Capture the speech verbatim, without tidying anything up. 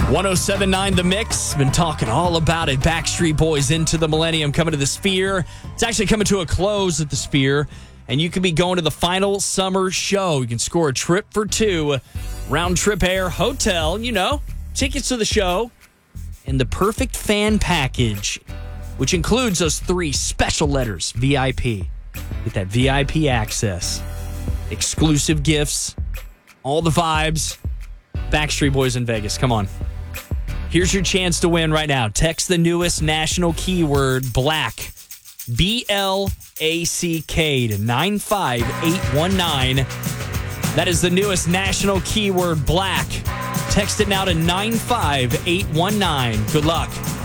one oh seven point nine The Mix. Been talking all about it. Backstreet Boys Into the Millennium coming to the Sphere. It's actually coming to a close at the Sphere, and you can be going to the final summer show. You can score a trip for two, round trip air, hotel, you know, tickets to the show, and the perfect fan package, which includes those three special letters, V I P. Get that V I P access, exclusive gifts, all the vibes. Backstreet Boys in Vegas. Come on. Here's your chance to win right now. Text the newest national keyword BLACK, B L A C K, to nine five eight one nine. That is the newest national keyword BLACK. Text it now to nine five eight one nine. Good luck.